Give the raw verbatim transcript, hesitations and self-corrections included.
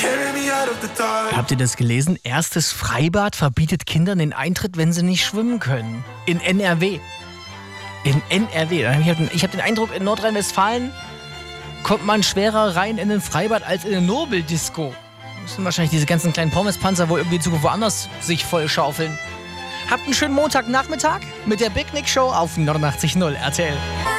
Habt ihr das gelesen? Erstes Freibad verbietet Kindern den Eintritt, wenn sie nicht schwimmen können. In N R W. In N R W. Ich habe hab den Eindruck, in Nordrhein-Westfalen kommt man schwerer rein in ein Freibad als in eine Nobel-Disco. Müssen wahrscheinlich diese ganzen kleinen Pommespanzer wohl irgendwie zu woanders sich voll schaufeln. Habt einen schönen Montagnachmittag mit der Big Nick Show auf neunundachtzig Komma null R T L.